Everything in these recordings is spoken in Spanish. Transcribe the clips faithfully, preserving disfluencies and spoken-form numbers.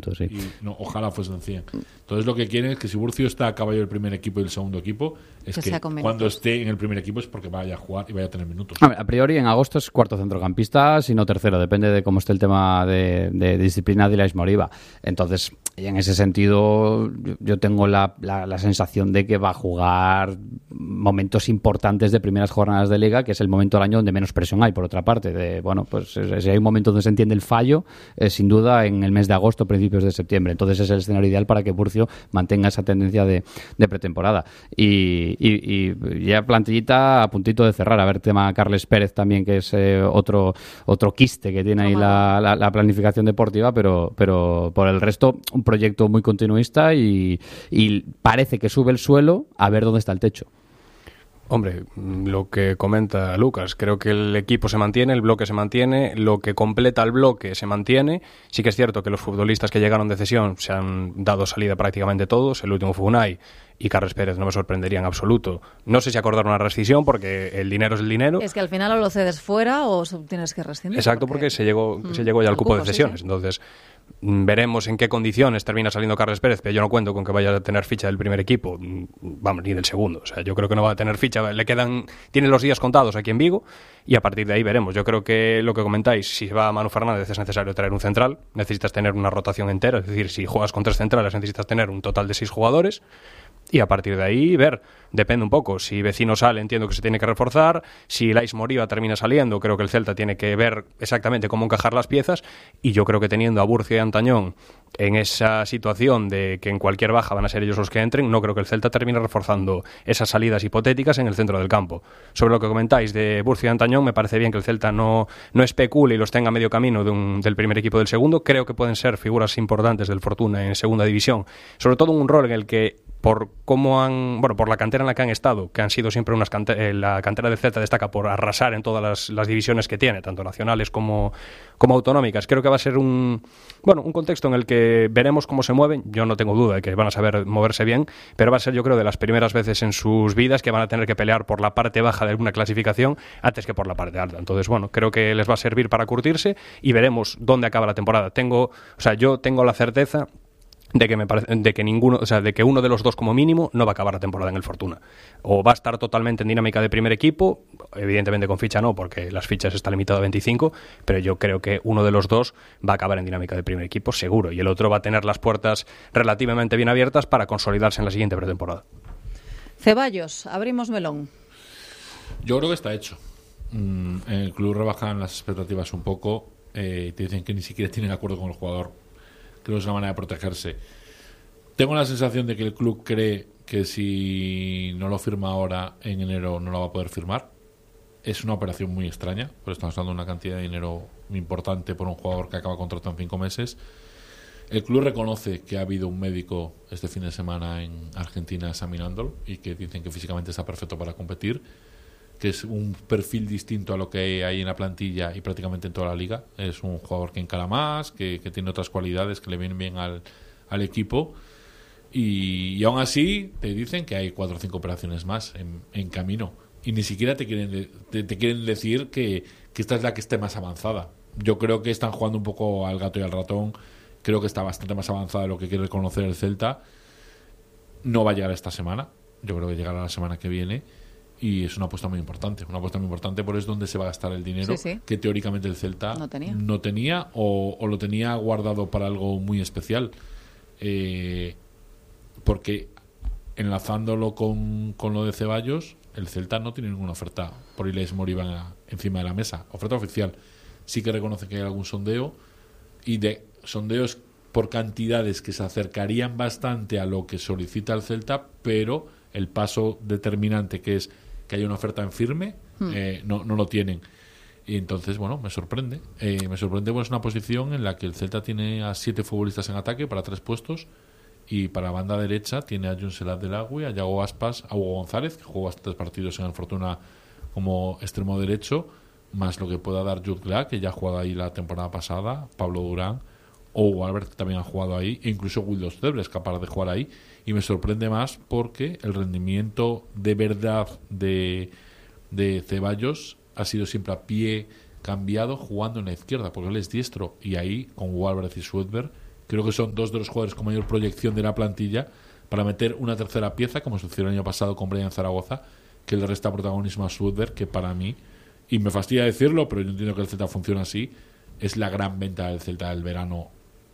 minutos, sí. Y, no, ojalá fuesen cien. Entonces lo que quieren es que si Burcio está a caballo del primer equipo y el segundo equipo, es que, que cuando esté en el primer equipo es porque vaya a jugar y vaya a tener minutos. A, ver, a priori en agosto es cuarto centrocampista, si no tercero, depende de cómo esté el tema de, de disciplina de Ilaix Moriba. Entonces, y en ese sentido, yo tengo la, la, la sensación de que va a jugar momentos importantes de primeras jornadas de liga, que es el momento del año donde menos presión hay, por otra parte. De, bueno, pues si hay un momento donde se entiende el fallo, eh, sin duda en el mes de agosto, principios de septiembre. Entonces es el escenario ideal para que Burcio mantenga esa tendencia de, de pretemporada. Y, y, y ya plantillita a puntito de cerrar. A ver, tema Carles Pérez también, que es eh, otro otro quiste que tiene ahí la, la, la planificación deportiva, pero, pero por el resto, un proyecto muy continuista y, y parece que sube el suelo a ver dónde está el techo. Hombre, lo que comenta Lucas, creo que el equipo se mantiene, el bloque se mantiene, lo que completa el bloque se mantiene. Sí que es cierto que los futbolistas que llegaron de cesión se han dado salida prácticamente todos. El último fue Unai y Carles Pérez no me sorprendería en absoluto. No sé si acordar una rescisión porque el dinero es el dinero. Es que al final o lo cedes fuera o tienes que rescindir. Exacto, porque, porque se llegó mm, se llegó ya al cupo, cupo de cesiones. Sí, sí. Entonces, veremos en qué condiciones termina saliendo Carles Pérez, pero yo no cuento con que vaya a tener ficha del primer equipo, vamos, ni del segundo. O sea, yo creo que no va a tener ficha. Le quedan, tiene los días contados aquí en Vigo y a partir de ahí veremos. Yo creo que lo que comentáis, si va Manu Fernández es necesario traer un central, necesitas tener una rotación entera, es decir, si juegas con tres centrales necesitas tener un total de seis jugadores. Y a partir de ahí, ver, depende un poco. Si Vecino sale, entiendo que se tiene que reforzar. Si Ilaix Moriba termina saliendo, creo que el Celta tiene que ver exactamente cómo encajar las piezas. Y yo creo que teniendo a Burcio y a Antañón en esa situación de que en cualquier baja van a ser ellos los que entren, no creo que el Celta termine reforzando esas salidas hipotéticas en el centro del campo. Sobre lo que comentáis de Burcio y Antañón, me parece bien que el Celta no, no especule y los tenga a medio camino de un, del primer equipo del segundo. Creo que pueden ser figuras importantes del Fortuna en segunda división. Sobre todo en un rol en el que por cómo han, bueno, por la cantera en la que han estado, que han sido siempre unas cante- eh, la cantera del Celta destaca por arrasar en todas las, las divisiones que tiene, tanto nacionales como, como autonómicas. Creo que va a ser un, bueno, un contexto en el que veremos cómo se mueven. Yo no tengo duda de que van a saber moverse bien, pero va a ser, yo creo, de las primeras veces en sus vidas que van a tener que pelear por la parte baja de alguna clasificación antes que por la parte alta. Entonces, bueno, creo que les va a servir para curtirse y veremos dónde acaba la temporada. Tengo, o sea, yo tengo la certeza de que me parece, de que ninguno, o sea, de que uno de los dos como mínimo no va a acabar la temporada en el Fortuna. O va a estar totalmente en dinámica de primer equipo, evidentemente con ficha no, porque las fichas está limitado a veinticinco, pero yo creo que uno de los dos va a acabar en dinámica de primer equipo, seguro, y el otro va a tener las puertas relativamente bien abiertas para consolidarse en la siguiente pretemporada. Ceballos, abrimos melón. Yo creo que está hecho. Mm, en el club rebajan las expectativas un poco, eh, te dicen que ni siquiera tienen acuerdo con el jugador. Creo que es una manera de protegerse. Tengo la sensación de que el club cree que si no lo firma ahora, en enero no lo va a poder firmar. Es una operación muy extraña, porque estamos hablando de una cantidad de dinero muy importante por un jugador que acaba contrato en cinco meses. El club reconoce que ha habido un médico este fin de semana en Argentina examinándolo y que dicen que físicamente está perfecto para competir, que es un perfil distinto a lo que hay en la plantilla y prácticamente en toda la liga. Es un jugador que encara más, que, que tiene otras cualidades que le vienen bien al, al equipo y, y aún así te dicen que hay cuatro o cinco operaciones más en, en camino y ni siquiera te quieren, de, te, te quieren decir que, que esta es la que esté más avanzada. Yo creo que están jugando un poco al gato y al ratón. Creo que está bastante más avanzada de lo que quiere reconocer el Celta. No va a llegar esta semana, yo creo que llegará la semana que viene. Y es una apuesta muy importante, una apuesta muy importante porque es donde se va a gastar el dinero, sí, sí, que teóricamente el Celta no tenía, no tenía o, o lo tenía guardado para algo muy especial. Eh, porque enlazándolo con, con lo de Ceballos, el Celta no tiene ninguna oferta por Ilaix Moriba encima de la mesa. Oferta oficial. Sí que reconoce que hay algún sondeo y de sondeos por cantidades que se acercarían bastante a lo que solicita el Celta, pero el paso determinante que es que haya una oferta en firme, hmm. eh, no, no lo tienen. Y entonces, bueno, me sorprende. Eh, me sorprende, pues, una posición en la que el Celta tiene a siete futbolistas en ataque para tres puestos y para banda derecha tiene a Junselat del Agüe, a Yago Aspas, a Hugo González, que jugó hasta tres partidos en el Fortuna como extremo derecho, más lo que pueda dar Jude Glack, que ya ha jugado ahí la temporada pasada, Pablo Durán o Hugo Albert, que también ha jugado ahí, e incluso Wildos Cebre es capaz de jugar ahí. Y me sorprende más porque el rendimiento de verdad de, de Ceballos ha sido siempre a pie cambiado jugando en la izquierda, porque él es diestro y ahí con Hugo Albert y Swedberg, Creo que son dos de los jugadores con mayor proyección de la plantilla para meter una tercera pieza, como sucedió el año pasado con Brian Zaragoza, que le resta protagonismo a Swedberg, que para mí, y me fastidia decirlo, pero yo entiendo que el Celta funciona así, es la gran venta del Celta del verano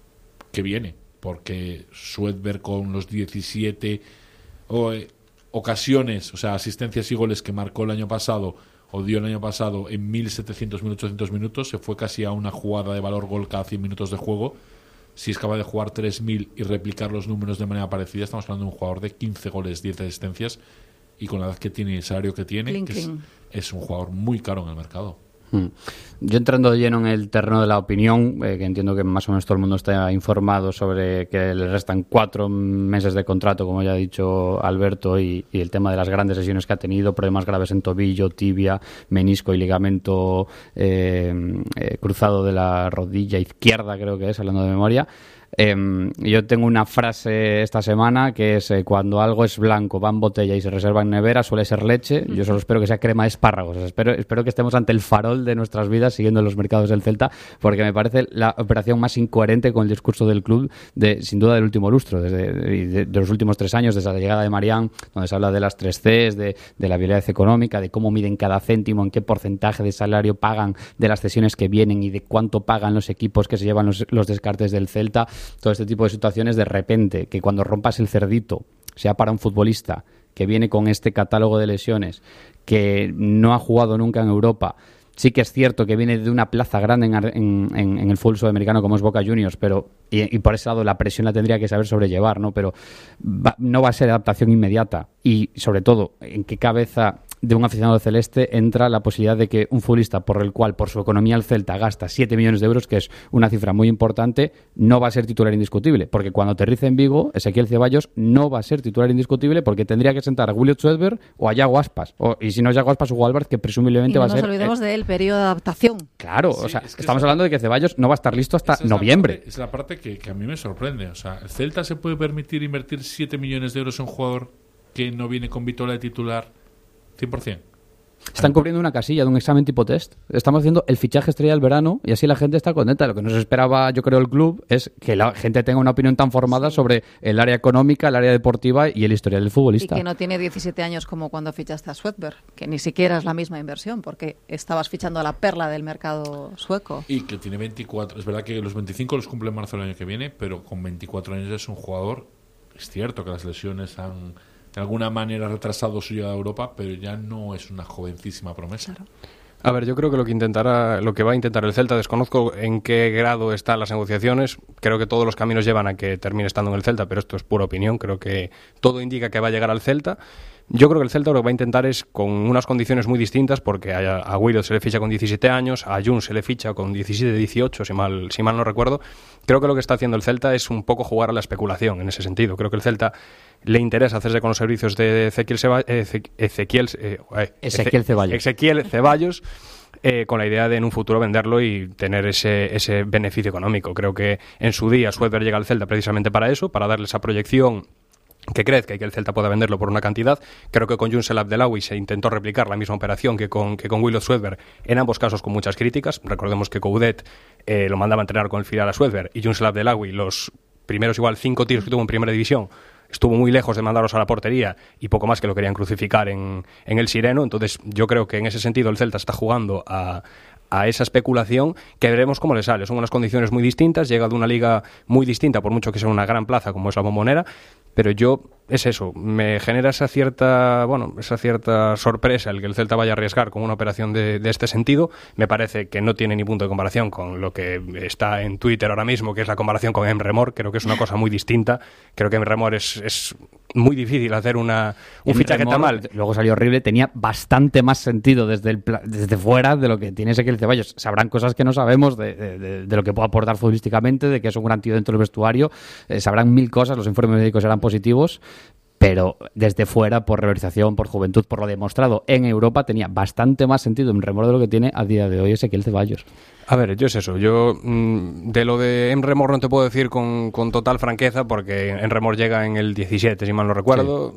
que viene, porque Swedberg con los diecisiete o, eh, ocasiones, o sea, asistencias y goles que marcó el año pasado o dio el año pasado en mil setecientos, mil ochocientos minutos, se fue casi a una jugada de valor gol cada cien minutos de juego. Si es capaz de jugar tres mil y replicar los números de manera parecida, estamos hablando de un jugador de quince goles, diez asistencias, y con la edad que tiene y el salario que tiene, Cling, que es, cling. es un jugador muy caro en el mercado. Hmm. Yo entrando de lleno en el terreno de la opinión, eh, que entiendo que más o menos todo el mundo está informado sobre que le restan cuatro meses de contrato, como ya ha dicho Alberto, y, y el tema de las grandes lesiones que ha tenido, problemas graves en tobillo, tibia, menisco y ligamento eh, eh, cruzado de la rodilla izquierda, creo que es, hablando de memoria. Eh, yo tengo una frase esta semana que es eh, cuando algo es blanco, va en botella y se reserva en nevera, suele ser leche. Yo solo espero que sea crema de espárragos. O sea, espero, espero que estemos ante el farol de nuestras vidas siguiendo los mercados del Celta, porque me parece la operación más incoherente con el discurso del club de, sin duda, del último lustro, desde de, de, de los últimos tres años, desde la llegada de Marián, donde se habla de las tres Cs, de, de la viabilidad económica, de cómo miden cada céntimo, en qué porcentaje de salario pagan de las cesiones que vienen y de cuánto pagan los equipos que se llevan los, los descartes del Celta. Todo este tipo de situaciones, de repente, que cuando rompas el cerdito, sea para un futbolista que viene con este catálogo de lesiones, que no ha jugado nunca en Europa. Sí que es cierto que viene de una plaza grande en, en, en, en el fútbol sudamericano como es Boca Juniors, pero y, y por ese lado la presión la tendría que saber sobrellevar, ¿no? Pero va, no va a ser adaptación inmediata. Y sobre todo, ¿en qué cabeza de un aficionado celeste entra la posibilidad de que un futbolista por el cual, por su economía, el Celta gasta siete millones de euros, que es una cifra muy importante, no va a ser titular indiscutible? Porque cuando aterrice en Vigo, Ezequiel Ceballos no va a ser titular indiscutible, porque tendría que sentar a William Swedberg o a Yago Aspas. O, y si no es Yago Aspas, Hugo Álvarez, que presumiblemente y no va a ser... nos olvidemos eh, del periodo de adaptación. Claro, Sí, o sea, es que estamos esa- hablando de que Ceballos no va a estar listo hasta Esa es noviembre. La parte, es la parte que, que a mí me sorprende. O sea, ¿el Celta se puede permitir invertir siete millones de euros en un jugador que no viene con vitola de titular cien por ciento? Están cubriendo una casilla de un examen tipo test. Estamos haciendo el fichaje estrella del verano y así la gente está contenta. Lo que nos esperaba, yo creo, el club es que la gente tenga una opinión tan formada sobre el área económica, el área deportiva y el historial del Y futbolista. que no tiene diecisiete años como cuando fichaste a Swedberg, que ni siquiera es la misma inversión, porque estabas fichando a la perla del mercado sueco. Y que tiene veinticuatro. Es verdad que los veinticinco los cumple en marzo del año que viene, pero con veinticuatro años es un jugador. Es cierto que las lesiones han de alguna manera retrasado su llegada a Europa, pero ya no es una jovencísima promesa. Claro. A ver, yo creo que lo que intentará, lo que va a intentar el Celta, desconozco en qué grado están las negociaciones. Creo que todos los caminos llevan a que termine estando en el Celta, pero esto es pura opinión. Creo que todo indica que va a llegar al Celta. Yo creo que el Celta lo que va a intentar es con unas condiciones muy distintas, porque a, a Willow se le ficha con diecisiete años, a Jun se le ficha con diecisiete, dieciocho, si mal, si mal no recuerdo. Creo que lo que está haciendo el Celta es un poco jugar a la especulación en ese sentido. Creo que el Celta le interesa hacerse con los servicios de Ezequiel, Seba, Eze- Ezequiel, eh, eh, Ezequiel Ceballos. Ezequiel Ceballos. Eh, con la idea de en un futuro venderlo y tener ese, ese beneficio económico. Creo que en su día Swedberg llega al Celta precisamente para eso, para darle esa proyección que crezca y que el Celta pueda venderlo por una cantidad. Creo que con Junsel Abdelawi se intentó replicar la misma operación que con, que con Willow Swedberg, en ambos casos con muchas críticas. Recordemos que Coudet eh, lo mandaba a entrenar con el filial a Swedberg y Junsel Abdelawi, los primeros igual cinco tiros que tuvo en primera división, estuvo muy lejos de mandarlos a la portería y poco más que lo querían crucificar en, en el Sireno. Entonces yo creo que en ese sentido el Celta está jugando a, a esa especulación, que veremos cómo le sale. Son unas condiciones muy distintas, llega de una liga muy distinta, por mucho que sea una gran plaza como es la Bombonera, pero yo, es eso, me genera esa cierta, bueno, esa cierta sorpresa el que el Celta vaya a arriesgar con una operación de, de este sentido. Me parece que no tiene ni punto de comparación con lo que está en Twitter ahora mismo, que es la comparación con Emre Mor. Creo que es una cosa muy distinta. Creo que Emre Mor es, es muy difícil hacer una, un Emre fichaje tan Mor, mal. Luego salió horrible, tenía bastante más sentido desde el pla- desde fuera de lo que tiene Ezequiel Ceballos. Sabrán cosas que no sabemos de, de, de, de lo que puede aportar futbolísticamente, de que es un gran tío dentro del vestuario. Eh, sabrán mil cosas, los informes médicos serán positivos, pero desde fuera, por revalorización, por juventud, por lo demostrado en Europa, tenía bastante más sentido en Remor de lo que tiene a día de hoy Ezequiel Ceballos. A ver, yo es eso. Yo mmm, de lo de Emre Mor no te puedo decir con, con total franqueza, porque Emre Mor llega en el diecisiete, si mal no recuerdo. Sí.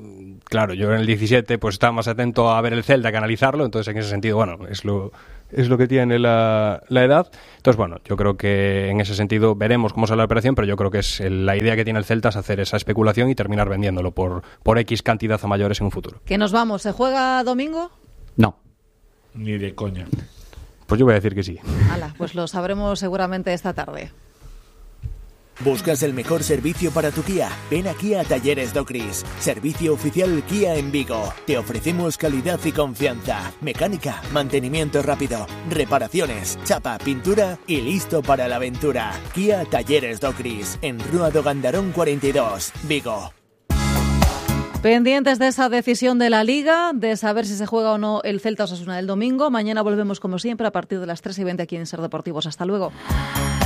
claro, yo en el diecisiete pues estaba más atento a ver el Celta que a analizarlo, entonces en ese sentido, bueno, es lo, es lo que tiene la, la edad. Entonces, bueno, yo creo que en ese sentido veremos cómo sale la operación, pero yo creo que es el, la idea que tiene el Celta es hacer esa especulación y terminar vendiéndolo por, por X cantidad a mayores en un futuro. Que nos vamos, ¿se juega domingo? No. Ni de coña. Pues yo voy a decir que sí. Hala, pues lo sabremos seguramente esta tarde. ¿Buscas el mejor servicio para tu Kia? Ven aquí a Talleres Docris, servicio oficial Kia en Vigo. Te ofrecemos calidad y confianza, mecánica, mantenimiento rápido, reparaciones, chapa, pintura y listo para la aventura. Kia Talleres Docris, en Rúa do Gandarón cuarenta y dos, Vigo. Pendientes de esa decisión de la Liga, de saber si se juega o no el Celta Osasuna del domingo. Mañana volvemos como siempre a partir de las tres y veinte aquí en Ser Deportivos. Hasta luego.